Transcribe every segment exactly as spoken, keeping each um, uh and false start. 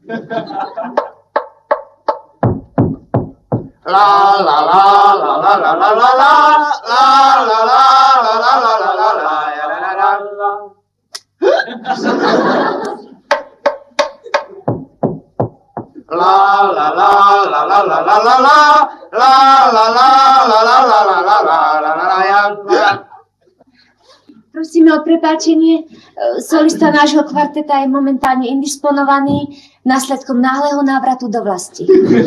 La la la la la la la la la la la la la la la la la la la. La la la la la la la la la la la la la la la la la la. Prosíme o prepáčenie. Solista nášho kvarteta je momentálne indisponovaný následkom náhleho návratu do vlasti.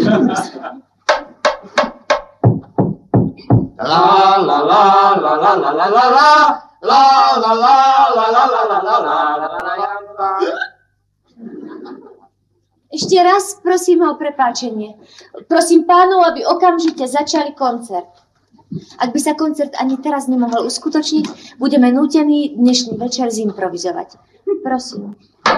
La la la la la la la la la la la la la la la la la. Ešte raz prosím o prepáčenie. Prosím pánov, aby okamžite začali koncert. Ak by sa koncert ani teraz nemohol uskutočniť, budeme nútení dnešný večer zimprovizovať. Prosím.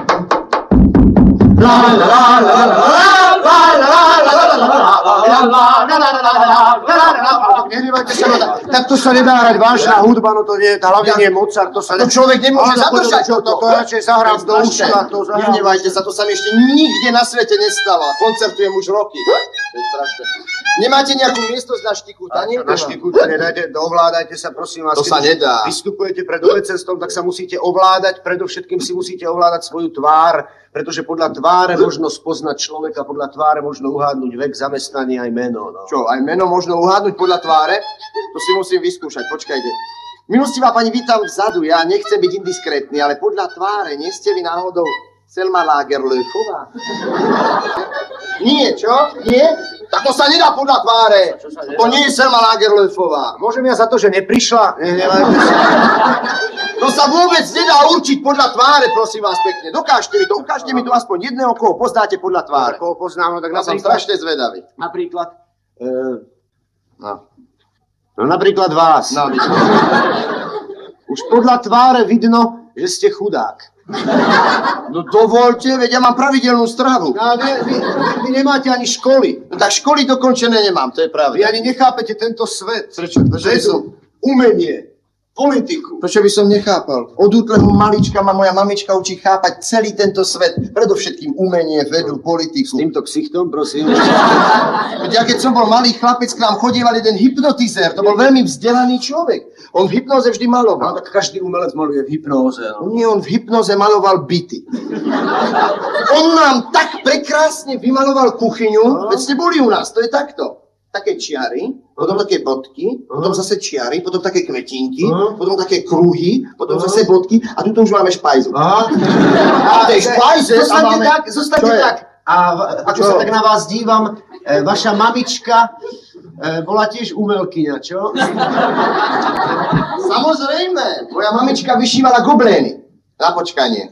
Nehnevajte sa, no, tak to sa nedá hrať vážna hudba, no to nie, hlavne nie Mozart, to sa... To človek nemôže zadržať toto. To radšej zahrám do uša, to zahrám. Nehnevajte sa, to sa mi ešte nikde na svete nestalo. Koncertujem už roky. To je strašné. Nemáte nejakú miestnosť na štikútanie? Na štikútanie, dajte, ovládajte sa, prosím vás. To sa nedá. Vystupujete pred obecenstvom, tak sa musíte ovládať, predovšetkým si musíte ovládať svoju tvár, pretože podľa tváre možno spoznať človeka, podľa tváre možno uhádnuť vek, zamestnanie aj meno. No. Čo, aj meno možno uhádnuť podľa tváre? To si musím vyskúšať, počkajte. Milostivá pani, vy tam vzadu, ja nechcem byť indiskrétny, ale podľa tváre, nie ste vy náhodou Selma Lagerlöfová? Nie, čo? Nie? Tak to sa nedá podľa tváre. To nie je Selma Lagerlöfová. Môžem ja za to, že neprišla? Nehnevajte sa. To sa vôbec nedá určiť podľa tváre, prosím vás pekne. Dokážte mi to, ukážte mi tu aspoň jedného, koho poznáte podľa tváre. Koho poznám, no tak ja som strašne zvedavý. Napríklad? E, no. no napríklad vás. No, už podľa tváre vidno, že ste chudák. No dovolte, veď ja mám pravidelnú stravu. No, vy, vy, vy nemáte ani školy. No tak školy dokončené nemám, to je pravda. Vy ani nechápete tento svet. Prečo? Prečo by som... Umenie. Politiku. Prečo by som nechápal? Od útleho malička ma moja mamička učí chápať celý tento svet. Predovšetkým umenie, vedu, politiku. S týmto ksichtom, prosím. Veď ja keď som bol malý chlapec, k nám chodieval jeden hypnotizér. To bol veľmi vzdelaný človek. On v hypnoze vždy maloval. No tak každý umelec maluje v hypnoze. No. Nie, on v hypnoze maloval byty. On nám tak prekrásne vymaloval kuchyňu. No. Veď ste boli u nás, to je takto. Také čiary, potom také bodky, potom zase čiary, potom také kvetinky, potom také kruhy, potom zase bodky a tu už máme špajzu. A tej špajze zostaňte máme... tak, zostaňte tak. A ako sa tak na vás dívam, e, vaša mamička e, bola tiež umelkyňa, čo? Samozrejme, moja mamička vyšívala goblény na počkanie.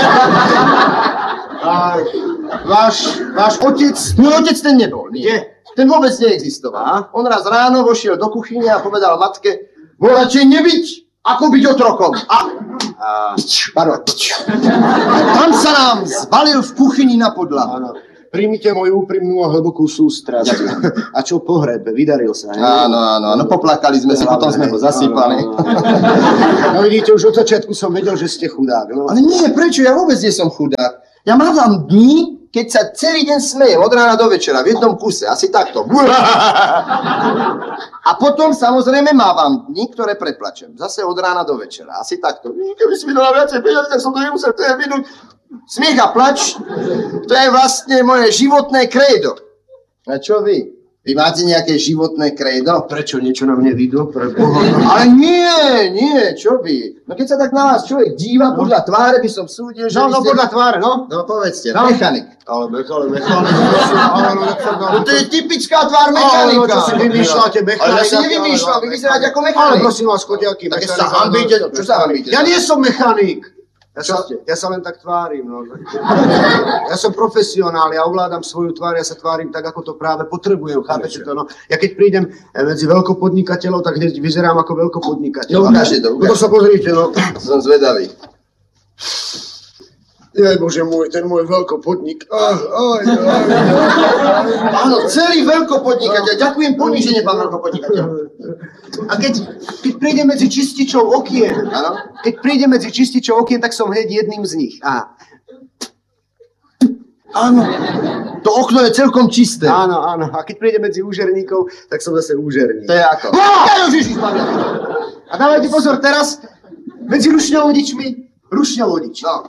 A váš, váš otec... Môj otec ten nebol, nie. Kde? Ten vôbec neexistoval. On raz ráno vošiel do kuchyne a povedal matke, bol radšej nebyť, ako byť otrokom. A... a... Pardon. Tam sa nám zbalil v kuchyni na podlahu. Áno. Príjmite moju úprimnú a hlbokú sústrasť. A čo pohreb? Vydaril sa, ne? Áno, áno, áno. Poplakali sme sa, potom sme ho zasypali. No vidíte, už od začiatku som vedel, že ste chudák. No. Ale nie, prečo? Ja vôbec nie som chudák. Ja mávam dní, keď sa celý deň smejem od rána do večera v jednom kuse, asi takto. A potom samozrejme mávam dní, ktoré preplačem. Zase od rána do večera, asi takto. Keby si mi dala viacej peniazy, tak som to nemusel to je minúť. Smiech a plač, to je vlastne moje životné krédo. A čo vy? Vy máte nejaké životné krédo? Prečo niečo na mne vidno? Ale nie, nie, čo vy? No keď sa tak na vás človek díva, podľa tváre by som súdil, že... No, no, ste... podľa tváre, no. No, povedzte, no. Mechanik. Ale mechanik, mechanik. No to je typická tvár mechanika. Ale čo si vymýšľate, mechanika? Ale ja si nevymýšľam, vy vyzeráte ako mechanik. Ale prosím vás, chodiaky, tak mechanik. sa hanbíte, čo sa hanbíte? Ja nie som mechanik. Ja sa, ste? ja sa len tak tvárim. No. Ja som profesionál, ja ovládam svoju tvár, ja sa tvárim tak, ako to práve potrebujem. Chápete to? No. Ja keď prídem medzi veľkopodnikateľov, tak hneď vyzerám ako veľkopodnikateľ. No ukážte to, ukážte. No to sa pozrite, no. Som zvedavý. Jaj, bože môj, ten môj veľkopodnik. Aj, aj, aj. Áno, celý veľkopodnikateľ. Ďakujem poníženie, pán veľkopodnikateľ. A keď, keď príde medzi čističov okien, áno? keď príde medzi čističov okien, tak som hneď jedným z nich. A Áno, to okno je celkom čisté. Áno, áno. A keď príde medzi úžerníkov, tak som zase úžerník. To je ako? A dávajte pozor teraz, medzi rušňovodičmi, rušňovodič. No.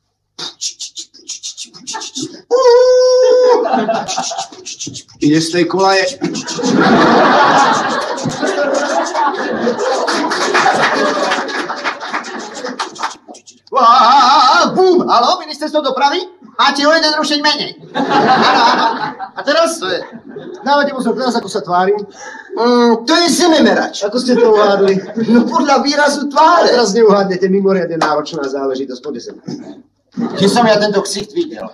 Ide z tej kolaje. Bum! Haló, ministerstvo dopravy? Máte o jeden rušeň menej. Áno, áno. A teraz? To je... Dávajte pozor, teraz ako sa tvárim. Mm, to je zememerač. Ako ste to uhádli? No podľa výrazu A tváre. teraz neuhádnete, mimoriadne náročná záležitosť. Poďte sem. Kde som ja tento ksicht videl?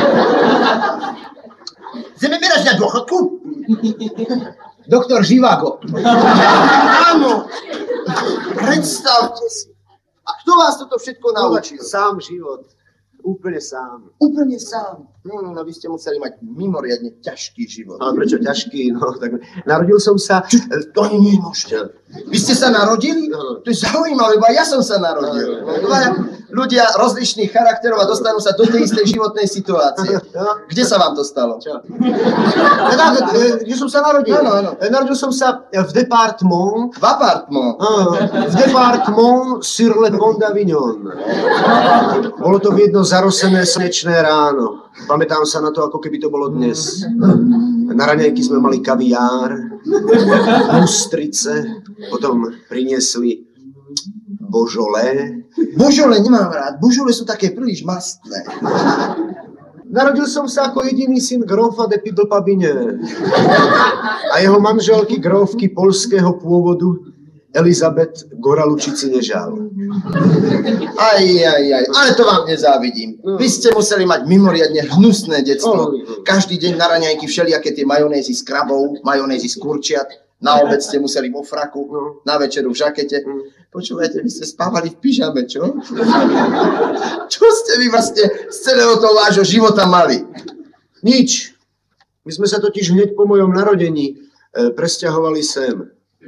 Zememerač na dôchodku? Doktor Živago. Áno. Predstavte si. A kto vás toto všetko naučil? Sám život. Úplne sám. Úplne sám. No, no, vy ste museli mať mimoriadne ťažký život. Ale prečo ťažký? No, tak narodil som sa... To ani nemôžete. Vy ste sa narodili? To je zaujímavé, lebo aj ja som sa narodil. Dvaja ľudia rozličných charakterov a dostanú sa do tej istej životnej situácie. Kde sa vám to stalo? Čo? Kde som sa narodil? Áno, áno. Narodil som sa v departement... V apartment. V departement sur le pont d'Avignon. Bolo to v jedno zarosené slnečné ráno. Pamätám sa na to, ako keby to bolo dnes. Na raňajky sme mali kaviár, ústrice, potom priniesli božolé. Božole nemám rád. Božole sú také príliš mastné. Narodil som sa ako jediný syn grófa de Pidlpabine a jeho manželky grófky poľského pôvodu Elizabeth Goralučici-Nežal. Aj, aj, aj, ale to vám nezávidím. Vy ste museli mať mimoriadne hnusné detstvo. Každý deň na raňajky všelijaké tie majonézy s krabou, majonézy z kurčiat. Na obed ste museli vo fraku, na večeru v žakete. Počúvajte, vy ste spávali v pyžame, čo? Čo ste vy vlastne z celého toho vášho života mali? Nič. My sme sa totiž hneď po mojom narodení e, presťahovali sem.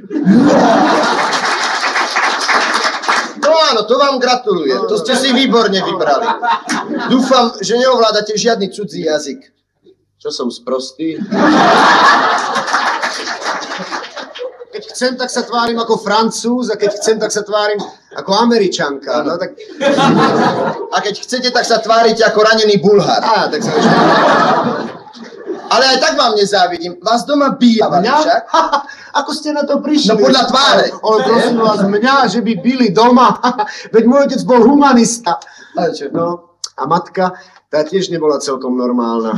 No áno, to vám gratulujem. To ste si výborne vybrali. Dúfam, že neovládate žiadny cudzí jazyk. Čo som sprostý? Keď chcem, tak sa tvárim ako Francúz a keď chcem, tak sa tvárim ako Američanka. No, tak... A keď chcete, tak sa tvárite ako ranený Bulhár. Á, tak sa... Ale aj tak vám nezávidím. Vás doma bývali však. Ako ste na to prišli? No podľa tváre. Ale prosím vás, mňa, že by byli doma. Veď môj otec bol humanista. Ale čo? No, a matka, tá tiež nebola celkom normálna.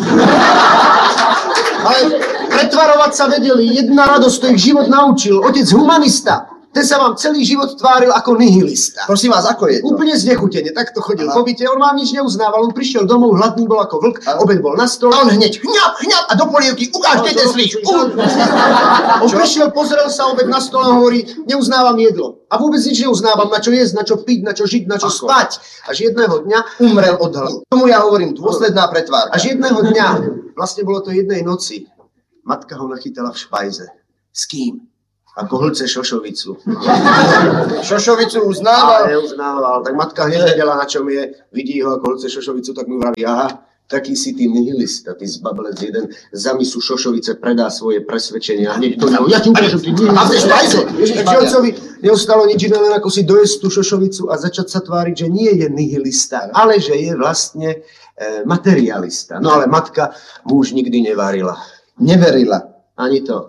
Ale pretvarovať sa vedeli. Jedna radosť, to ich život naučil. Otec humanista. Ten sa vám celý život tváril ako nihilista. Prosím vás, ako je to? Úplne znechutene, takto chodil po byte, on vám nič neuznával, on prišiel domov, hladný bol ako vlk, obed bol na stole. A on hneď hňap, hňap a do polievky, ukážte ten slíč. On prišiel, pozrel sa, obed na stole a hovorí, neuznávam jedlo. A vôbec nič neuznávam, na čo jesť, na čo piť, na čo žiť, na čo Ako? spať. Až jedného dňa, Umrel od hladu. Tomu ja hovorím dôsledná pretvárka. až jedného dňa, vlastne bolo to jednej noci, matka ho nachytala v špajze. S kým? Ako hlce šošovicu. Šošovicu Ale uznával. neuznával. Tak matka hneď vedela, na čom je. Vidí ho, ako hlce šošovicu, tak mu vraví, aha, taký si ty nihilista, ty zbablec jeden. Za misu šošovice predá svoje presvedčenia. Hneď to neho, ja ti ukážem, ty nihilista. A v tej špajze? Takže otcovi neostalo nič iné, len ako si dojesť tú šošovicu a začať sa tváriť, že nie je nihilista, ale že je vlastne e, materialista. No ale matka mu už nikdy nevarila. Neverila. Ani to.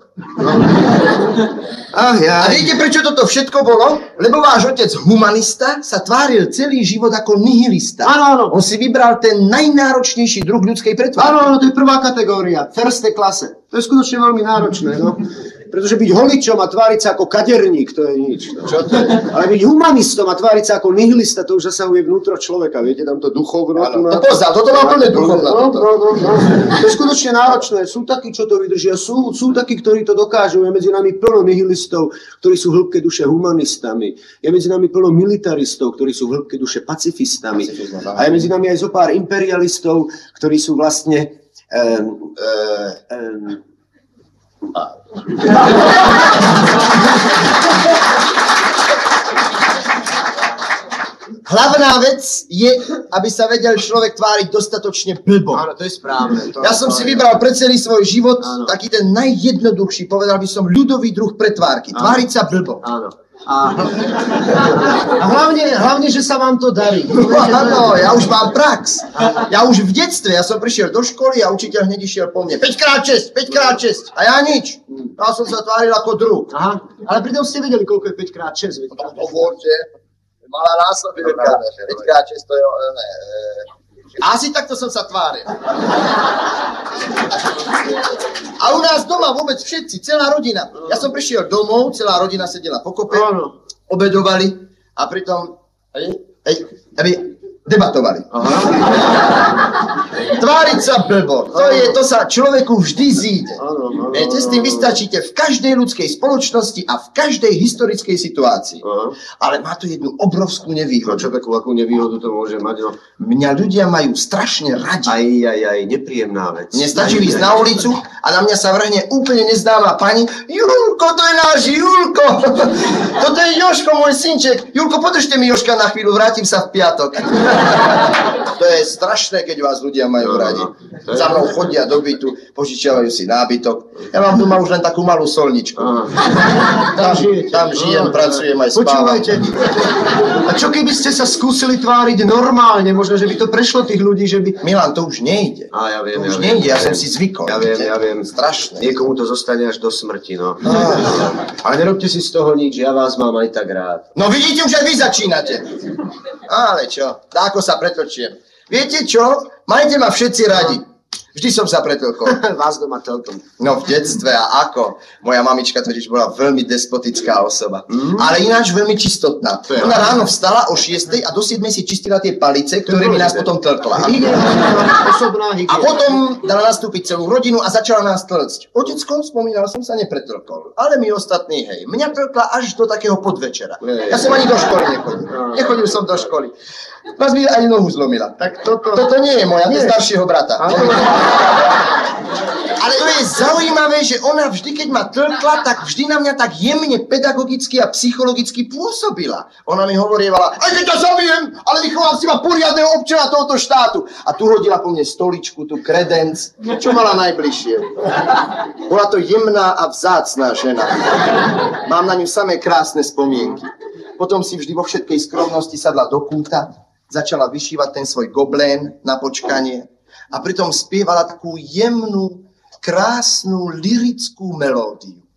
Ach ja. A viete, prečo toto všetko bolo? Lebo váš otec humanista sa tváril celý život ako nihilista. Áno, áno. On si vybral ten najnáročnejší druh ľudskej pretvárky. Áno, áno, to je prvá kategória, first klase. To je skutočne veľmi náročné, no. Pretože byť holičom a tváriť sa ako kaderník, to je nič. No. Čo to je? Ale byť humanistom a tváriť sa ako nihilista, to už zasahuje vnútro človeka, viete, tam to duchovno. Áno, to poznám, toto má plné duchovno. No, no, no, no. To je skutočne náročné. Sú takí, čo to vydržia, sú, sú takí, ktorí to dokážu. Je medzi nami plno nihilistov, ktorí sú v hĺbke duše humanistami. Je medzi nami plno militaristov, ktorí sú v hĺbke duše pacifistami. A je medzi nami aj zo pár imperialistov, ktorí sú vlastne... Um, um, Hlavná vec je, aby sa vedel človek tváriť dostatočne blbo. Áno, to je správne. To Ja som to si je. vybral pre celý svoj život Áno. taký ten najjednoduchší, povedal by som ľudový druh pretvárky. Tváriť sa blbo. Áno. A, a hlavne, hlavne, že sa vám to darí. No, áno, ja už mám prax. Ja už v detstve, ja som prišiel do školy a učiteľ hneď išiel po mne. päť krát šesť, päť krát šesť. A ja nič. Ja som sa tváril ako druh. Aha, ale pritom ste vedeli, koľko je päť krát šesť. veď? Hovorte, malá násobivka. päť krát šesť to je... Ne, asi takto som sa tváril. A u nás doma vôbec všetci, celá rodina. Ja som prišiel domov, celá rodina sedela pokope, Áno. obedovali a pritom ej, ej, ej, debatovali. Aha. Tváriť sa blbo, to, je, to sa človeku vždy zíde. Áno, áno, Viete, s tým vystačíte v každej ľudskej spoločnosti a v každej historickej situácii. Aha. Ale má to jednu obrovskú No nevýhodu. čo takú, akú nevýhodu to môže mať, no. Mňa ľudia majú strašne radi. Aj, aj, aj, nepríjemná vec. Mne stačí ísť na ulicu a na mňa sa vrhne úplne neznáma pani. Julko, to je náš Julko. Toto je Jožko, môj synček. Julko, podržte mi Jožka na chvíľu, vrátim sa v piatok. To je strašné, keď vás ľudia majú No, no, radi. no. To je- Za mnou chodia do bytu, požičiavajú si nábytok. Ja mám doma už len takú malú solničku. Aha. Tam, žijete. tam žijem, No, pracujem aj spávam. Počúvajte, a čo keby ste sa skúsili tváriť normálne, možno, že by to prešlo tých ľudí, že by... Milan, to už nejde. A ja viem, To už ja viem, nejde, ja ja som viem. si zvykol. Ja viem, viete? ja viem. Strašné. Niekomu to zostane až do smrti, no. No. Ale nerobte si z toho nič, ja vás mám aj tak rád. No vidíte, už aj vy začínate. Ale čo, dáko sa pretočiem. Viete čo? Majte ma všetci radi. Vždy som sa pretlkol. Vás doma telkom. No v detstve a ako. Moja mamička totiž bola veľmi despotická osoba. Mm. Ale ináč veľmi čistotná. To je Ona rád. ráno vstala o šiestej a do siedmej si čistila tie palice, ktorými nás potom tlkla. Hygiena, osobná hygiena. A potom dala nastúpiť celú rodinu a začala nás tlcť. Otecko, spomínal som sa, nepretlkol. Ale my ostatní, hej. Mňa tlkla až do takého podvečera. Hej. Ja som ani do školy nechodil. Nechodil som do školy. Vás mi ani nohu zlomila. Tak toto... Toto nie je moja, to je Nie. staršieho brata. Áno. Ale to je zaujímavé, že ona vždy, keď ma tlkla, tak vždy na mňa tak jemne pedagogicky a psychologicky pôsobila. Ona mi hovorievala, aj keď ťa zabijem, ale vychovám si ma poriadneho občana tohoto štátu. A tu hodila po mne stoličku, tu kredenc, čo mala najbližšie. Bola to jemná a vzácná žena. Mám na ňu samé krásne spomienky. Potom si vždy vo všetkej skromnosti sadla do kúta, začala vyšívať ten svoj goblén na počkanie a pritom spievala takú jemnú, krásnu, lirickú melódiu.